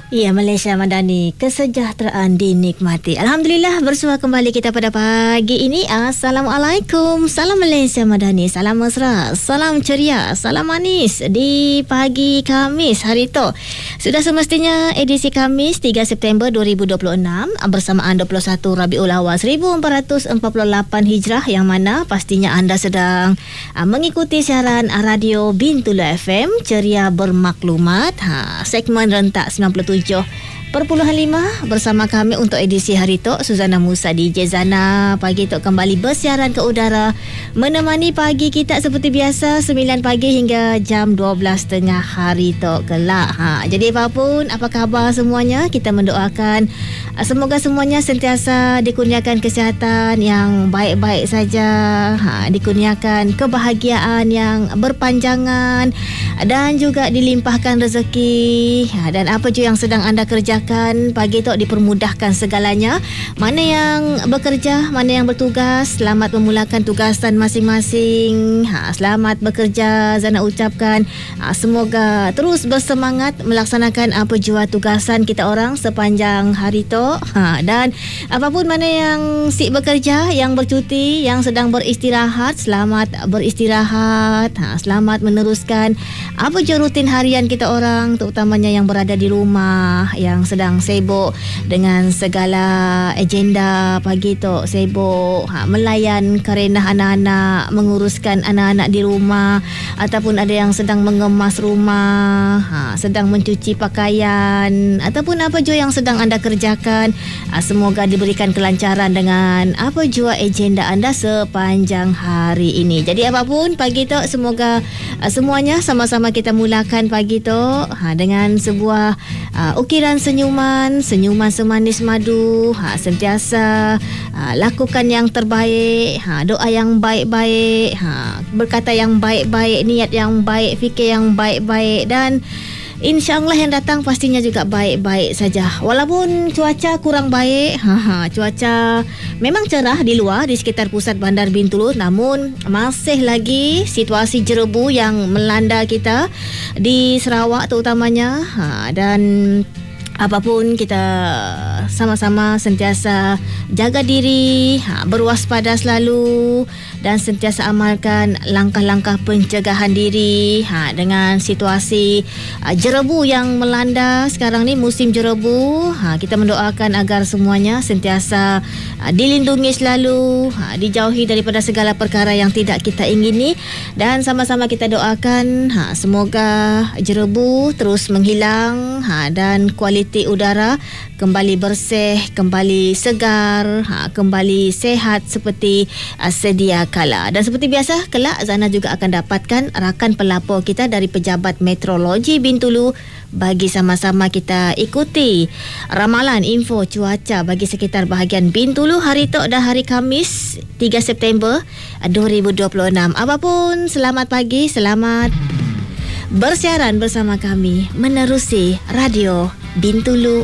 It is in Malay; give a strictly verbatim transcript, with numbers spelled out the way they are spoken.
Ya, Malaysia Madani, kesejahteraan dinikmati. Alhamdulillah, bersua kembali kita pada pagi ini. Assalamualaikum. Salam Malaysia Madani, salam mesra, salam ceria, salam manis di pagi Khamis hari itu. Sudah semestinya edisi Khamis tiga September dua ribu dua puluh enam bersamaan dua puluh satu Rabiul Awal seribu empat ratus empat puluh lapan Hijrah, yang mana pastinya anda sedang uh, mengikuti siaran radio Bintulu F M Ceria Bermaklumat, ha, segmen rentak sembilan puluh tujuh perpuluhan lima bersama kami untuk edisi hari itu. Suzana Musa D J Zana pagi itu kembali bersiaran ke udara, menemani pagi kita seperti biasa sembilan pagi hingga jam dua belas tengah hari itu kelak. Ha, jadi apapun, apa khabar semuanya? Kita mendoakan semoga semuanya sentiasa dikurniakan kesihatan yang baik-baik saja, ha, dikurniakan kebahagiaan yang berpanjangan dan juga dilimpahkan rezeki, ha, dan apa je yang sedang anda kerjakan pagi itu dipermudahkan segalanya. Mana yang bekerja, mana yang bertugas, selamat memulakan tugasan masing-masing. Ha, selamat bekerja Zana ucapkan. Ha, semoga terus bersemangat melaksanakan apa jua tugasan kita orang sepanjang hari itu. Ha, dan apapun mana yang sik bekerja, yang bercuti, yang sedang beristirahat, selamat beristirahat. Ha, selamat meneruskan apa je rutin harian kita orang, terutamanya yang berada di rumah, yang sedang sibuk dengan segala agenda pagi tu, sibuk ha, melayan kerenah anak-anak, menguruskan anak-anak di rumah, ataupun ada yang sedang mengemas rumah, ha, sedang mencuci pakaian, ataupun apa jua yang sedang anda kerjakan. Ha, semoga diberikan kelancaran dengan apa jua agenda anda sepanjang hari ini. Jadi apapun pagi tu, semoga uh, semuanya sama-sama kita mulakan pagi tu ha, dengan sebuah uh, ukiran senyuman, senyuman semanis madu, ha, sentiasa ha, lakukan yang terbaik, ha, doa yang baik-baik, ha, berkata yang baik-baik, niat yang baik, fikir yang baik-baik, dan insya-Allah yang datang pastinya juga baik-baik saja. Walaupun cuaca kurang baik, ha, ha, cuaca memang cerah di luar di sekitar pusat Bandar Bintulu, namun masih lagi situasi jerebu yang melanda kita di Sarawak terutamanya, ha, dan apapun kita sama-sama sentiasa jaga diri, ha, berwaspada selalu, dan sentiasa amalkan langkah-langkah pencegahan diri, ha, dengan situasi uh, jerebu yang melanda sekarang ni, musim jerebu. Ha, kita mendoakan agar semuanya sentiasa uh, dilindungi selalu, ha, dijauhi daripada segala perkara yang tidak kita ingini, dan sama-sama kita doakan ha, semoga jerebu terus menghilang, ha, dan kualiti udara kembali bersih, kembali segar, ha, kembali sehat seperti uh, sedia kala. Dan seperti biasa, kelak Zana juga akan dapatkan rakan pelapor kita dari Pejabat Meteorologi Bintulu bagi sama-sama kita ikuti ramalan info cuaca bagi sekitar bahagian Bintulu hari itu dan hari Khamis tiga September dua ribu dua puluh enam. Apapun, selamat pagi, selamat bersiaran bersama kami menerusi radio Bintulu